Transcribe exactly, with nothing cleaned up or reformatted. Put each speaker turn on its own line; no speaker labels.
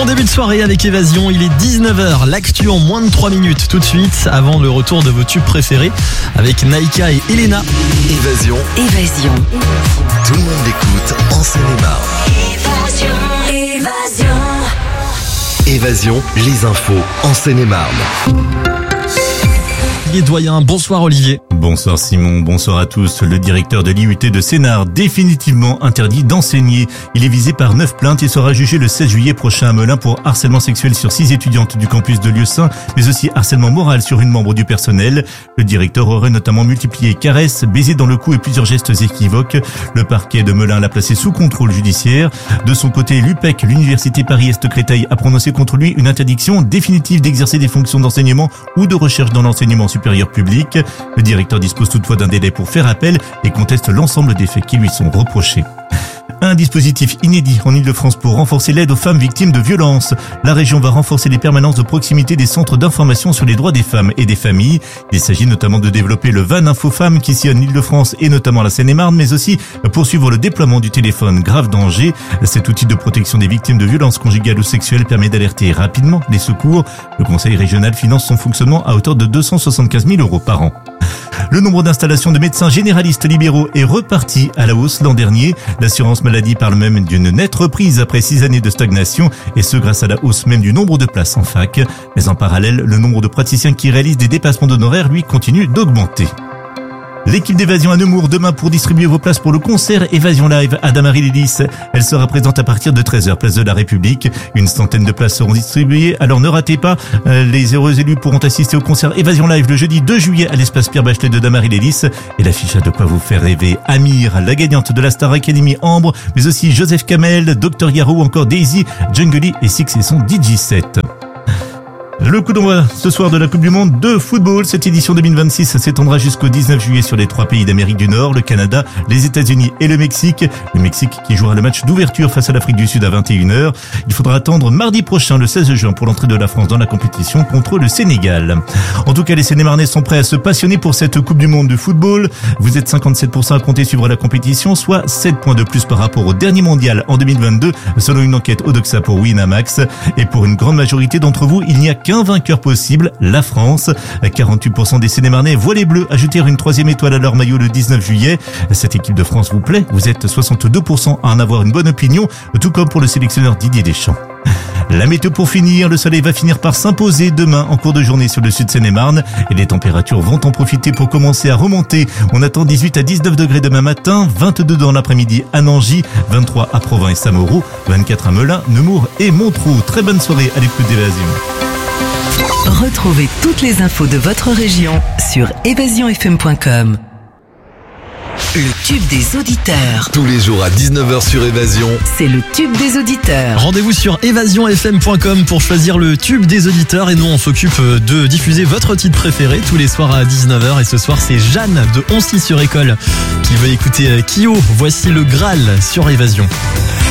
Bon début de soirée avec Évasion, il est dix-neuf heures, l'actu en moins de trois minutes tout de suite avant le retour de vos tubes préférés avec Naïka et Elena.
Évasion.
Évasion.
Tout le monde l'écoute en Seine-et-Marne.
Évasion. Évasion.
Évasion, les infos en Seine-et-Marne.
Olivier Doyen, bonsoir Olivier.
Bonsoir Simon, bonsoir à tous. Le directeur de l'I U T de Sénart, définitivement interdit d'enseigner. Il est visé par neuf plaintes et sera jugé le seize juillet prochain à Melun pour harcèlement sexuel sur six étudiantes du campus de Lieu-Saint, mais aussi harcèlement moral sur une membre du personnel. Le directeur aurait notamment multiplié caresses, baisers dans le cou et plusieurs gestes équivoques. Le parquet de Melun l'a placé sous contrôle judiciaire. De son côté, l'U P E C, l'Université Paris-Est-Créteil, a prononcé contre lui une interdiction définitive d'exercer des fonctions d'enseignement ou de recherche dans l'enseignement supérieur public. Le directeur dispose toutefois d'un délai pour faire appel et conteste l'ensemble des faits qui lui sont reprochés. Un dispositif inédit en Ile-de-France pour renforcer l'aide aux femmes victimes de violences. La région va renforcer les permanences de proximité des centres d'information sur les droits des femmes et des familles. Il s'agit notamment de développer le Van Info Femmes qui sillonne l'Ile-de-France et notamment la Seine-et-Marne, mais aussi poursuivre le déploiement du téléphone grave danger. Cet outil de protection des victimes de violences conjugales ou sexuelles permet d'alerter rapidement les secours. Le conseil régional finance son fonctionnement à hauteur de deux cent soixante-quinze mille euros par an. Le nombre d'installations de médecins généralistes libéraux est reparti à la hausse l'an dernier. L'assurance maladie parle même d'une nette reprise après six années de stagnation, et ce grâce à la hausse même du nombre de places en fac. Mais en parallèle, le nombre de praticiens qui réalisent des dépassements d'honoraires, lui, continue d'augmenter. L'équipe d'Évasion à Nemours demain pour distribuer vos places pour le concert Évasion Live à Damary-les-Lys. Elle sera présente à partir de treize heures, place de la République. Une centaine de places seront distribuées, alors ne ratez pas. Les heureux élus pourront assister au concert Évasion Live le jeudi deux juillet à l'espace Pierre Bachelet de Damary-les-Lys. Et l'affiche a de quoi vous faire rêver. Amir, la gagnante de la Star Academy Ambre, mais aussi Joseph Kamel, docteur Yarrow, encore Daisy, Jungly et Six et son D J set. Le coup d'envoi ce soir de la Coupe du Monde de football. Cette édition deux mille vingt-six s'étendra jusqu'au dix-neuf juillet sur les trois pays d'Amérique du Nord, le Canada, les États-Unis et le Mexique. Le Mexique qui jouera le match d'ouverture face à l'Afrique du Sud à vingt et une heures. Il faudra attendre mardi prochain, le seize juin, pour l'entrée de la France dans la compétition contre le Sénégal. En tout cas, les Seine-et-Marnais sont prêts à se passionner pour cette Coupe du Monde de football. Vous êtes cinquante-sept pour cent à compter suivre la compétition, soit sept points de plus par rapport au dernier mondial en deux mille vingt-deux, selon une enquête Odoxa pour Winamax. Et pour une grande majorité d'entre vous, il n'y a qu'un vainqueur possible, la France. quarante-huit pour cent des Seine-et-Marnais voient les Bleus ajouter une troisième étoile à leur maillot le dix-neuf juillet. Cette équipe de France vous plaît? Vous êtes soixante-deux pour cent à en avoir une bonne opinion, tout comme pour le sélectionneur Didier Deschamps. La météo pour finir, le soleil va finir par s'imposer demain en cours de journée sur le sud Seine-et-Marne et les températures vont en profiter pour commencer à remonter. On attend dix-huit à dix-neuf degrés demain matin, vingt-deux dans l'après-midi à Nangy, vingt-trois à Provins et Samourou, vingt-quatre à Melun, Nemours et Montreux. Très bonne soirée à l'écoute d'Évasion.
Retrouvez toutes les infos de votre région sur évasion f m point com. Le tube des auditeurs.
Tous les jours à dix-neuf heures sur Évasion.
C'est le tube des auditeurs.
Rendez-vous sur évasion f m point com pour choisir le tube des auditeurs et nous on s'occupe de diffuser votre titre préféré tous les soirs à dix-neuf heures et ce soir c'est Jeanne de Oncy-sur-École qui veut écouter Kyo. Voici le Graal sur Évasion.